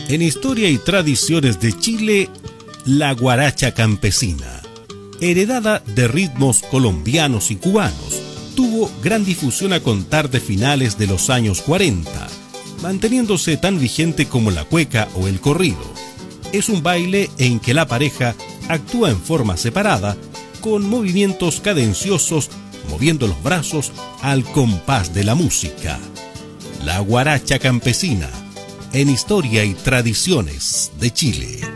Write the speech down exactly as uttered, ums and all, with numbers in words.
En historia y tradiciones de Chile, la guaracha campesina, heredada de ritmos colombianos y cubanos, tuvo gran difusión a contar de finales de los años cuarenta, manteniéndose tan vigente como la cueca o el corrido. Es un baile en que la pareja actúa en forma separada, con movimientos cadenciosos, moviendo los brazos al compás de la música. La guaracha campesina, en historia y tradiciones de Chile.